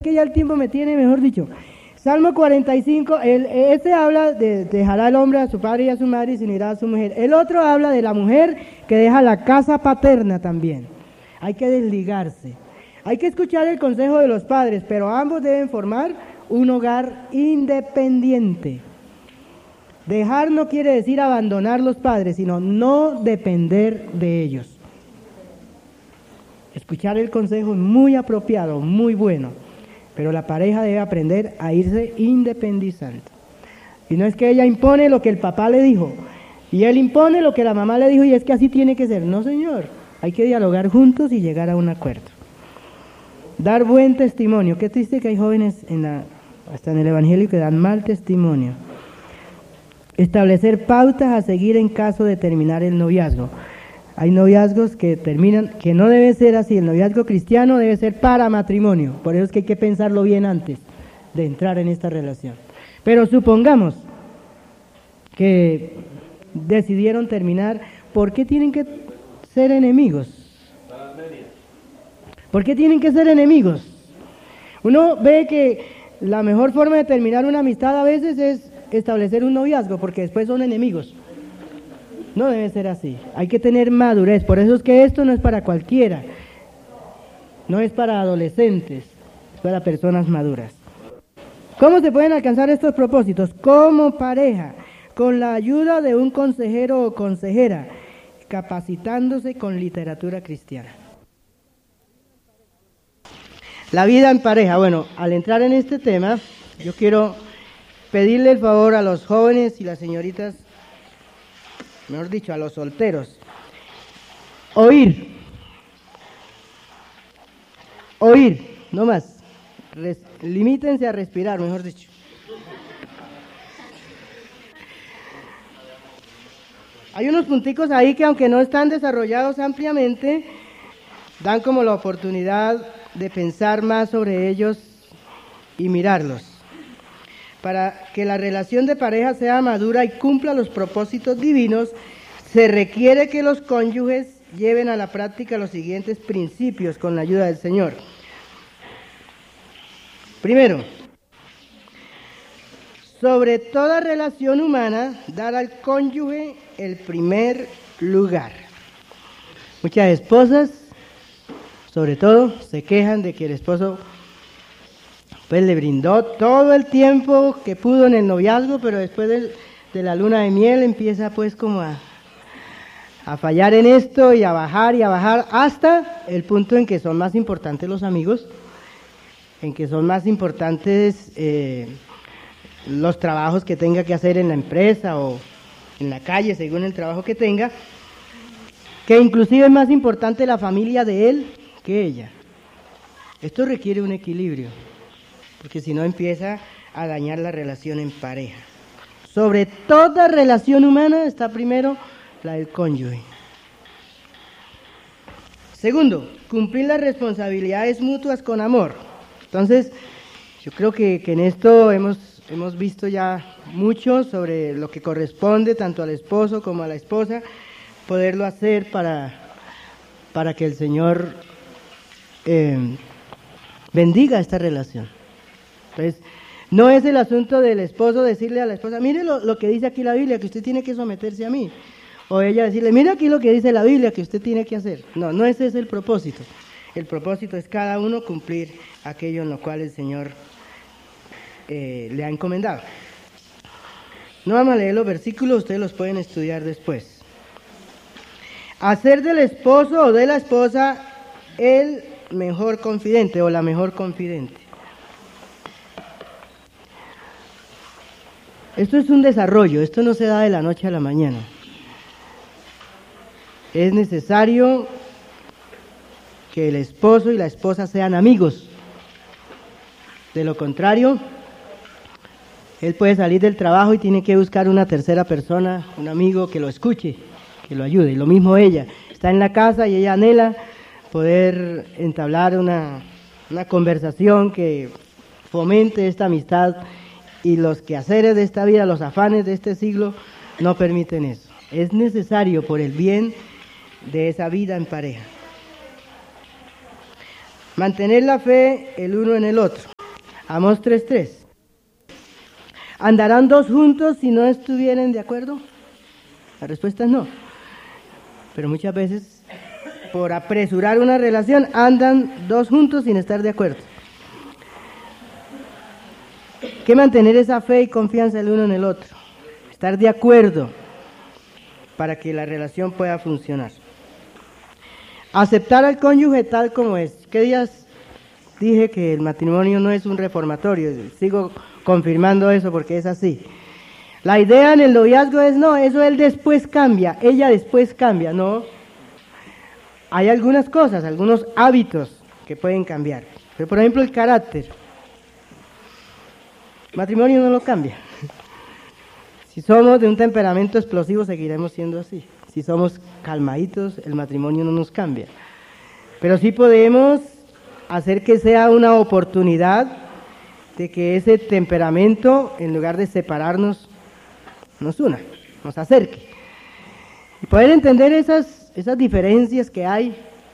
que ya el tiempo me tiene, mejor dicho. Salmo 45, este habla de dejará el hombre a su padre y a su madre y se unirá a su mujer. El otro habla de la mujer que deja la casa paterna también. Hay que desligarse. Hay que escuchar el consejo de los padres, pero ambos deben formar un hogar independiente. Dejar no quiere decir abandonar los padres, sino no depender de ellos. Escuchar el consejo es muy apropiado, muy bueno, pero la pareja debe aprender a irse independizando. Y no es que ella impone lo que el papá le dijo, y él impone lo que la mamá le dijo, y es que así tiene que ser. No, señor, hay que dialogar juntos y llegar a un acuerdo. Dar buen testimonio. Qué triste que hay jóvenes hasta en el Evangelio que dan mal testimonio. Establecer pautas a seguir en caso de terminar el noviazgo. Hay noviazgos que terminan, que no debe ser así. El noviazgo cristiano debe ser para matrimonio. Por eso es que hay que pensarlo bien antes de entrar en esta relación. Pero supongamos que decidieron terminar, ¿por qué tienen que ser enemigos? ¿Por qué tienen que ser enemigos? Uno ve que la mejor forma de terminar una amistad a veces es establecer un noviazgo, porque después son enemigos. No debe ser así. Hay que tener madurez. Por eso es que esto no es para cualquiera. No es para adolescentes, es para personas maduras. ¿Cómo se pueden alcanzar estos propósitos? Como pareja, con la ayuda de un consejero o consejera, capacitándose con literatura cristiana. La vida en pareja. Bueno, al entrar en este tema, yo quiero pedirle el favor a los jóvenes y las señoritas, mejor dicho, a los solteros. Oír, no más. Limítense a respirar, mejor dicho. Hay unos punticos ahí que, aunque no están desarrollados ampliamente, dan como la oportunidad de pensar más sobre ellos y mirarlos. Para que la relación de pareja sea madura y cumpla los propósitos divinos, se requiere que los cónyuges lleven a la práctica los siguientes principios con la ayuda del Señor. Primero, sobre toda relación humana, dar al cónyuge el primer lugar. Muchas esposas, sobre todo, se quejan de que el esposo pues le brindó todo el tiempo que pudo en el noviazgo, pero después de la luna de miel empieza pues como a fallar en esto y a bajar hasta el punto en que son más importantes los amigos, en que son más importantes los trabajos que tenga que hacer en la empresa o en la calle, según el trabajo que tenga, que inclusive es más importante la familia de él que ella. Esto requiere un equilibrio, porque si no empieza a dañar la relación en pareja. Sobre toda relación humana está primero la del cónyuge. Segundo, cumplir las responsabilidades mutuas con amor. Entonces, yo creo que en esto hemos visto ya mucho sobre lo que corresponde tanto al esposo como a la esposa, poderlo hacer para que el Señor bendiga esta relación. Entonces, no es el asunto del esposo decirle a la esposa, mire lo que dice aquí la Biblia, que usted tiene que someterse a mí. O ella decirle, mire aquí lo que dice la Biblia, que usted tiene que hacer. No ese es el propósito. El propósito es cada uno cumplir aquello en lo cual el Señor le ha encomendado. No vamos a leer los versículos, ustedes los pueden estudiar después. Hacer del esposo o de la esposa el mejor confidente o la mejor confidente. Esto es un desarrollo, esto no se da de la noche a la mañana. Es necesario que el esposo y la esposa sean amigos. De lo contrario, él puede salir del trabajo y tiene que buscar una tercera persona, un amigo que lo escuche, que lo ayude. Y lo mismo ella, está en la casa y ella anhela poder entablar una conversación que fomente esta amistad, y los quehaceres de esta vida, los afanes de este siglo no permiten eso. Es necesario por el bien de esa vida en pareja. Mantener la fe el uno en el otro. Amós 3:3. ¿Andarán dos juntos si no estuvieran de acuerdo? La respuesta es no. Pero muchas veces, por apresurar una relación, andan dos juntos sin estar de acuerdo. Hay que mantener esa fe y confianza el uno en el otro. Estar de acuerdo para que la relación pueda funcionar. Aceptar al cónyuge tal como es. ¿Qué días dije que el matrimonio no es un reformatorio? Sigo confirmando eso porque es así. La idea en el noviazgo es, no, eso él después cambia, ella después cambia, no. Hay algunas cosas, algunos hábitos que pueden cambiar. Pero por ejemplo el carácter. El matrimonio no lo cambia. Si somos de un temperamento explosivo, seguiremos siendo así. Si somos calmaditos, el matrimonio no nos cambia. Pero sí podemos hacer que sea una oportunidad de que ese temperamento, en lugar de separarnos, nos una, nos acerque. Y poder entender esas diferencias que hay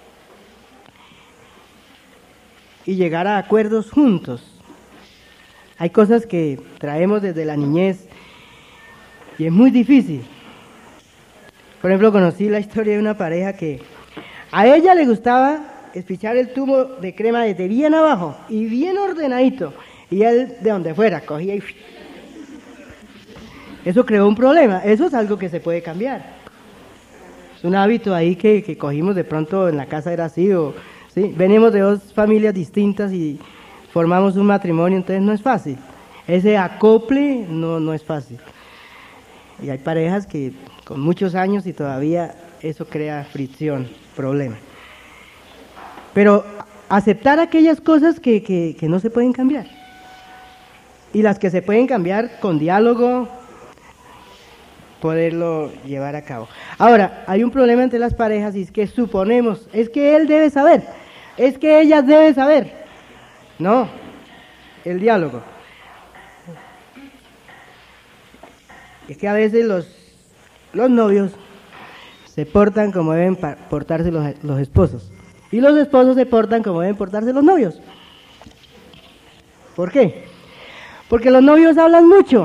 y llegar a acuerdos juntos. Hay cosas que traemos desde la niñez y es muy difícil. Por ejemplo, conocí la historia de una pareja que a ella le gustaba espichar el tubo de crema desde bien abajo y bien ordenadito, y él de donde fuera cogía y... Eso creó un problema. Eso es algo que se puede cambiar. Es un hábito ahí que cogimos de pronto en la casa, era así, o ¿sí? Venimos de dos familias distintas y formamos un matrimonio, entonces no es fácil. Ese acople no es fácil. Y hay parejas que con muchos años y todavía eso crea fricción, problema. Pero aceptar aquellas cosas que no se pueden cambiar. Y las que se pueden cambiar con diálogo, poderlo llevar a cabo. Ahora, hay un problema entre las parejas y es que suponemos, es que él debe saber, es que ella debe saber. No, el diálogo. Es que a veces los novios se portan como deben portarse los esposos. Y los esposos se portan como deben portarse los novios. ¿Por qué? Porque los novios hablan mucho.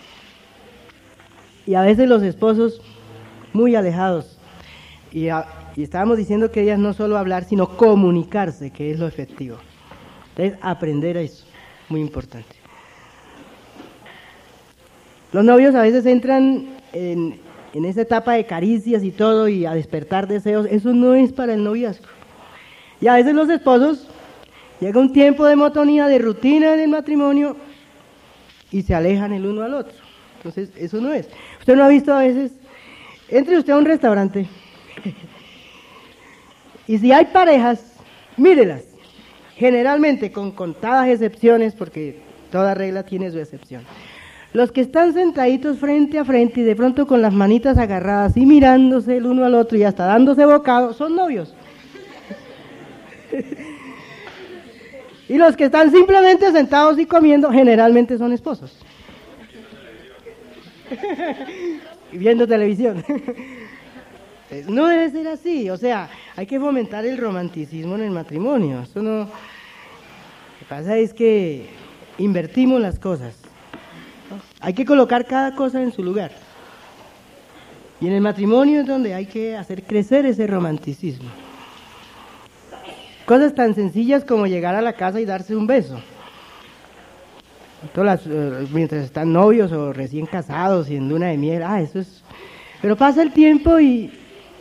Y a veces los esposos muy alejados. Y estábamos diciendo que ellas no solo hablar, sino comunicarse, que es lo efectivo. Entonces, aprender a eso, muy importante. Los novios a veces entran en esa etapa de caricias y todo y a despertar deseos. Eso no es para el noviazgo. Y a veces los esposos, llega un tiempo de monotonía, de rutina en el matrimonio y se alejan el uno al otro. Entonces, eso no es. Usted no ha visto a veces, entre usted a un restaurante y si hay parejas, mírelas, generalmente con contadas excepciones, porque toda regla tiene su excepción. Los que están sentaditos frente a frente y de pronto con las manitas agarradas y mirándose el uno al otro y hasta dándose bocado, son novios. Y los que están simplemente sentados y comiendo, generalmente son esposos. Y viendo televisión. No debe ser así, o sea, hay que fomentar el romanticismo en el matrimonio. Eso no... Lo que pasa es que invertimos las cosas. Hay que colocar cada cosa en su lugar. Y en el matrimonio es donde hay que hacer crecer ese romanticismo. Cosas tan sencillas como llegar a la casa y darse un beso. Mientras están novios o recién casados y en luna de miel, eso es... Pero pasa el tiempo y...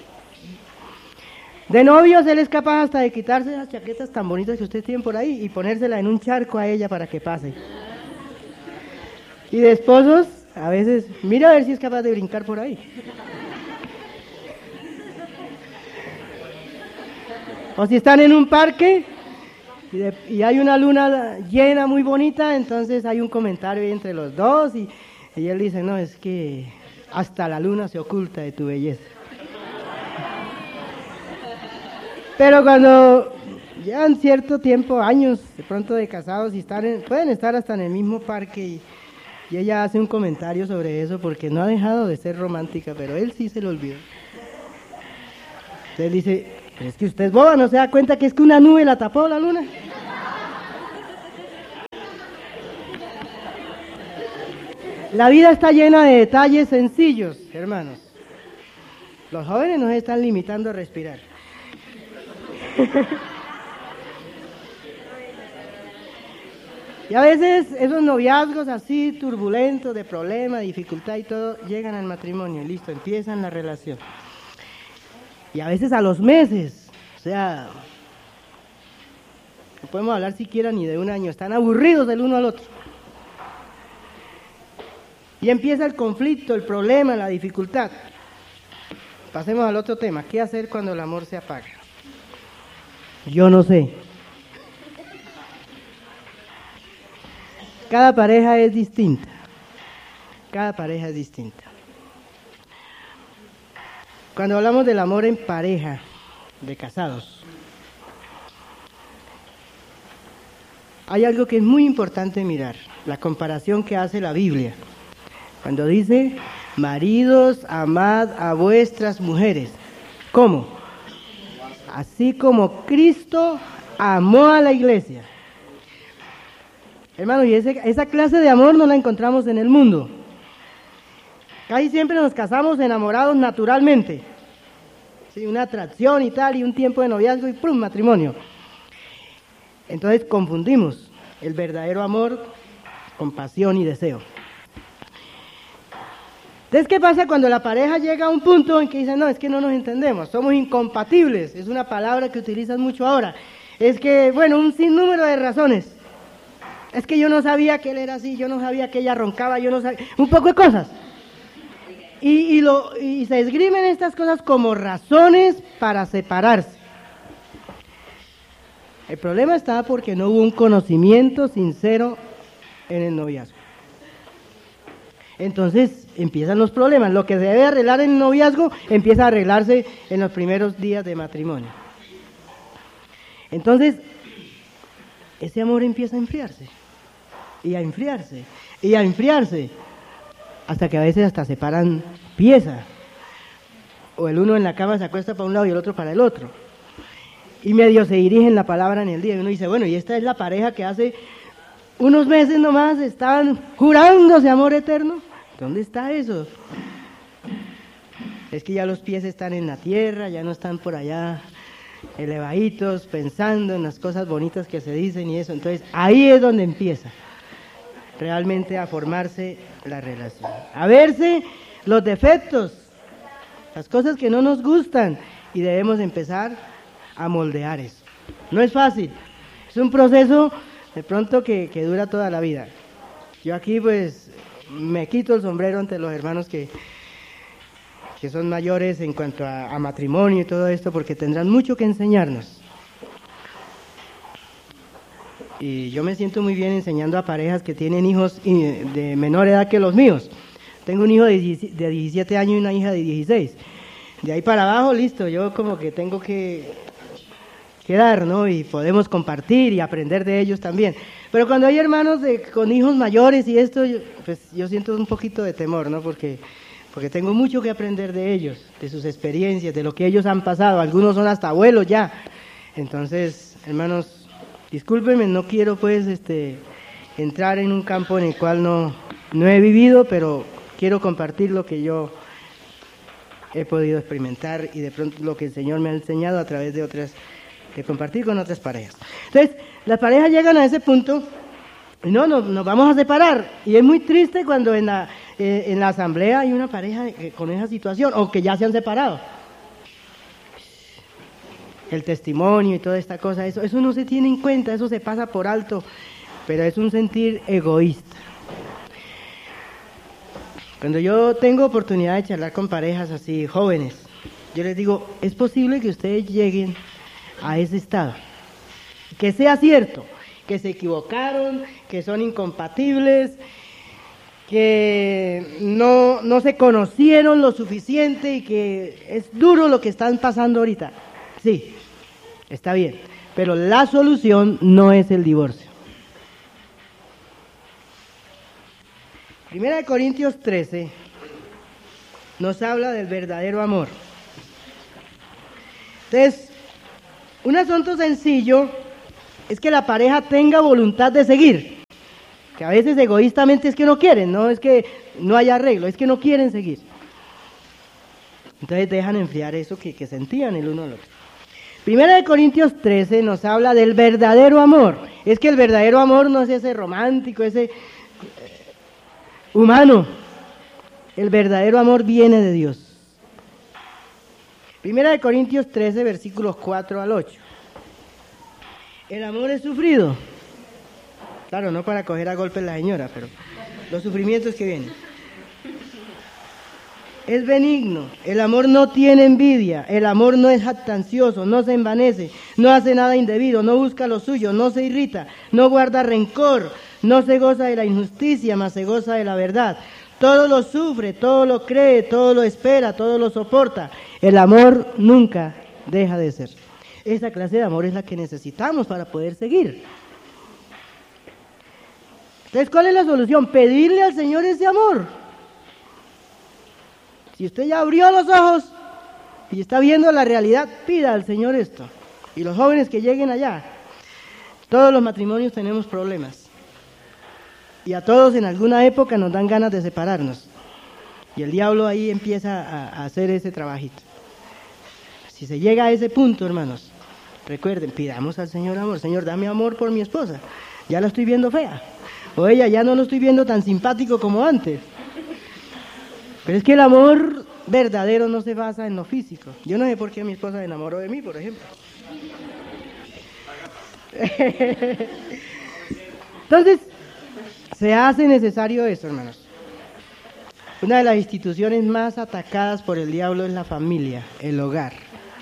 De novios él es capaz hasta de quitarse las chaquetas tan bonitas que ustedes tienen por ahí y ponérsela en un charco a ella para que pase. Y de esposos, a veces, mira a ver si es capaz de brincar por ahí. O si están en un parque y hay una luna llena muy bonita, entonces hay un comentario ahí entre los dos y él dice, no, es que hasta la luna se oculta de tu belleza. Pero cuando llevan cierto tiempo, años de pronto de casados y pueden estar hasta en el mismo parque y ella hace un comentario sobre eso porque no ha dejado de ser romántica, pero él sí se lo olvidó. Entonces dice, pero es que usted es boba, ¿no se da cuenta que es que una nube la tapó la luna? La vida está llena de detalles sencillos, hermanos. Los jóvenes nos están limitando a respirar. Y a veces esos noviazgos así turbulentos, de problema, dificultad y todo, llegan al matrimonio, listo, empiezan la relación. Y a veces a los meses, o sea, no podemos hablar siquiera ni de un año, están aburridos del uno al otro. Y empieza el conflicto, el problema, la dificultad. Pasemos al otro tema, ¿qué hacer cuando el amor se apaga? Yo no sé. Cada pareja es distinta. Cada pareja es distinta. Cuando hablamos del amor en pareja, de casados, hay algo que es muy importante mirar, la comparación que hace la Biblia. Cuando dice, maridos, amad a vuestras mujeres. ¿Cómo? Así como Cristo amó a la iglesia. Hermano, y esa clase de amor no la encontramos en el mundo. Casi siempre nos casamos enamorados naturalmente. Sí, una atracción y tal, y un tiempo de noviazgo y ¡prum! Matrimonio. Entonces confundimos el verdadero amor con pasión y deseo. Entonces, ¿qué pasa cuando la pareja llega a un punto en que dice, no, es que no nos entendemos, somos incompatibles? Es una palabra que utilizan mucho ahora. Es que, bueno, un sinnúmero de razones. Es que yo no sabía que él era así, yo no sabía que ella roncaba, yo no sabía, un poco de cosas. Y se esgrimen estas cosas como razones para separarse. El problema está porque no hubo un conocimiento sincero en el noviazgo. Entonces empiezan los problemas. Lo que se debe arreglar en el noviazgo empieza a arreglarse en los primeros días de matrimonio. Entonces, ese amor empieza a enfriarse, y a enfriarse, y a enfriarse, hasta que a veces hasta se paran piezas, o el uno en la cama se acuesta para un lado y el otro para el otro, y medio se dirigen la palabra en el día, y uno dice, bueno, y esta es la pareja que hace unos meses nomás estaban jurándose amor eterno. ¿Dónde está eso? Es que ya los pies están en la tierra, ya no están por allá elevaditos, pensando en las cosas bonitas que se dicen y eso. Entonces, ahí es donde empieza realmente a formarse la relación. A verse los defectos, las cosas que no nos gustan, y debemos empezar a moldear eso. No es fácil, es un proceso de pronto que dura toda la vida. Yo aquí pues me quito el sombrero ante los hermanos que son mayores en cuanto a matrimonio y todo esto, porque tendrán mucho que enseñarnos. Y yo me siento muy bien enseñando a parejas que tienen hijos de menor edad que los míos. Tengo un hijo de 17 años y una hija de 16. De ahí para abajo, listo, yo como que tengo que dar, ¿no? Y podemos compartir y aprender de ellos también. Pero cuando hay hermanos con hijos mayores y esto, yo siento un poquito de temor, ¿no? Porque tengo mucho que aprender de ellos, de sus experiencias, de lo que ellos han pasado. Algunos son hasta abuelos ya. Entonces, hermanos, discúlpenme, no quiero pues entrar en un campo en el cual no he vivido, pero quiero compartir lo que yo he podido experimentar y de pronto lo que el Señor me ha enseñado a través de compartir con otras parejas. Entonces, las parejas llegan a ese punto y nos vamos a separar. Y es muy triste cuando en la asamblea hay una pareja con esa situación, o que ya se han separado. El testimonio y toda esta cosa, eso no se tiene en cuenta, eso se pasa por alto, pero es un sentir egoísta. Cuando yo tengo oportunidad de charlar con parejas así, jóvenes, yo les digo, es posible que ustedes lleguen a ese estado, que sea cierto, que se equivocaron, que son incompatibles, que no se conocieron lo suficiente y que es duro lo que están pasando ahorita. Sí, está bien, pero la solución no es el divorcio. Primera de Corintios 13 nos habla del verdadero amor. Entonces, un asunto sencillo es que la pareja tenga voluntad de seguir. Que a veces egoístamente es que no quieren, no es que no haya arreglo, es que no quieren seguir. Entonces dejan enfriar eso que sentían el uno al otro. Primera de Corintios 13 nos habla del verdadero amor. Es que el verdadero amor no es ese romántico, ese humano. El verdadero amor viene de Dios. Primera de Corintios 13, versículos 4 al 8. El amor es sufrido. Claro, no para coger a golpes la señora, pero los sufrimientos que vienen. Es benigno, el amor no tiene envidia, el amor no es jactancioso, no se envanece, no hace nada indebido, no busca lo suyo, no se irrita, no guarda rencor, no se goza de la injusticia, mas se goza de la verdad. Todo lo sufre, todo lo cree, todo lo espera, todo lo soporta. El amor nunca deja de ser. Esa clase de amor es la que necesitamos para poder seguir. Entonces, ¿cuál es la solución? Pedirle al Señor ese amor. Si usted ya abrió los ojos y está viendo la realidad, pida al Señor esto. Y los jóvenes que lleguen allá, todos los matrimonios tenemos problemas. Y a todos en alguna época nos dan ganas de separarnos. Y el diablo ahí empieza a hacer ese trabajito. Si se llega a ese punto, hermanos, recuerden, pidamos al Señor amor. Señor, dame amor por mi esposa. Ya la estoy viendo fea. O ella ya no lo estoy viendo tan simpático como antes. Pero es que el amor verdadero no se basa en lo físico. Yo no sé por qué mi esposa se enamoró de mí, por ejemplo. Entonces, se hace necesario eso, hermanos. Una de las instituciones más atacadas por el diablo es la familia, el hogar.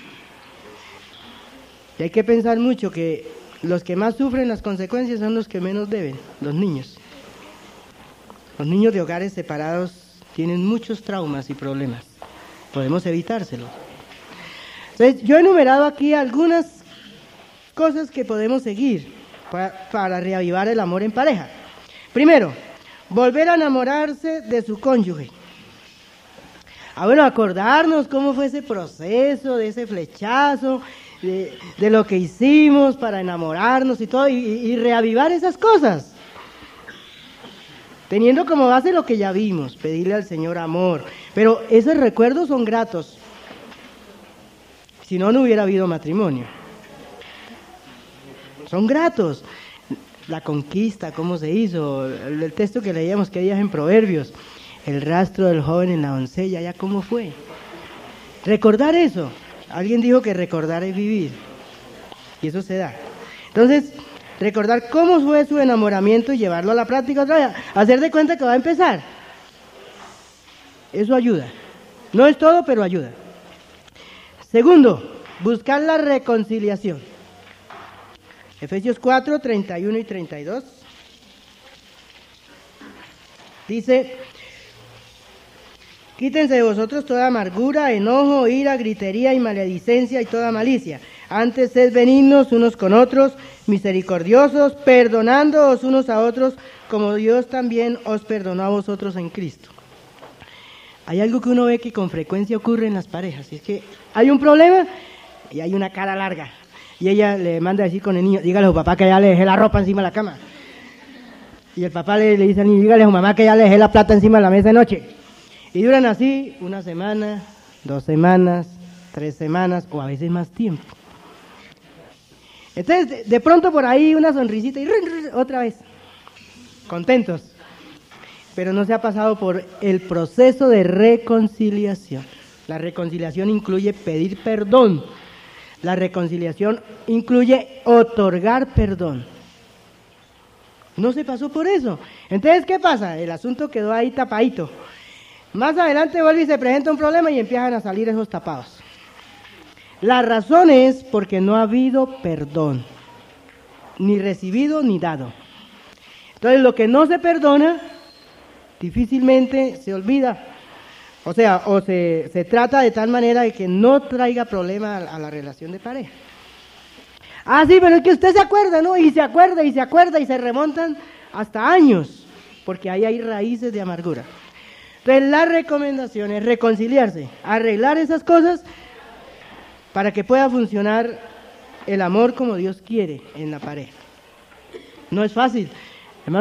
Y hay que pensar mucho que los que más sufren las consecuencias son los que menos deben, los niños. Los niños de hogares separados tienen muchos traumas y problemas. Podemos evitárselos. Entonces, yo he enumerado aquí algunas cosas que podemos seguir para reavivar el amor en pareja. Primero, volver a enamorarse de su cónyuge. Bueno, acordarnos cómo fue ese proceso, de ese flechazo, de lo que hicimos para enamorarnos y todo, y reavivar esas cosas. Teniendo como base lo que ya vimos, pedirle al Señor amor. Pero esos recuerdos son gratos. Si no, no hubiera habido matrimonio. Son gratos. La conquista, cómo se hizo, el texto que leíamos que días en Proverbios, el rastro del joven en la doncella, ya cómo fue. Recordar eso. Alguien dijo que recordar es vivir. Y eso se da. Entonces, recordar cómo fue su enamoramiento y llevarlo a la práctica otra vez. Hacer de cuenta que va a empezar. Eso ayuda. No es todo, pero ayuda. Segundo, buscar la reconciliación. Efesios 4, 31 y 32. Dice: quítense de vosotros toda amargura, enojo, ira, gritería y maledicencia y toda malicia. Antes sed benignos unos con otros, misericordiosos, perdonándoos unos a otros, como Dios también os perdonó a vosotros en Cristo. Hay algo que uno ve que con frecuencia ocurre en las parejas, y es que hay un problema y hay una cara larga. Y ella le manda a decir con el niño: dígale a su papá que ya le dejé la ropa encima de la cama. Y el papá le dice al niño: dígale a su mamá que ya le dejé la plata encima de la mesa de noche. Y duran así 1 semana, 2 semanas, 3 semanas o a veces más tiempo. Entonces, de pronto por ahí una sonrisita y otra vez, contentos. Pero no se ha pasado por el proceso de reconciliación. La reconciliación incluye pedir perdón. La reconciliación incluye otorgar perdón. No se pasó por eso. Entonces, ¿qué pasa? El asunto quedó ahí tapadito. Más adelante vuelve y se presenta un problema y empiezan a salir esos tapados. La razón es porque no ha habido perdón, ni recibido ni dado. Entonces, lo que no se perdona, difícilmente se olvida. O sea, se trata de tal manera de que no traiga problema a la relación de pareja. Ah, sí, pero es que usted se acuerda, ¿no? Y se acuerda, y se acuerda, y se remontan hasta años, porque ahí hay raíces de amargura. Entonces, la recomendación es reconciliarse, arreglar esas cosas para que pueda funcionar el amor como Dios quiere en la pareja. No es fácil.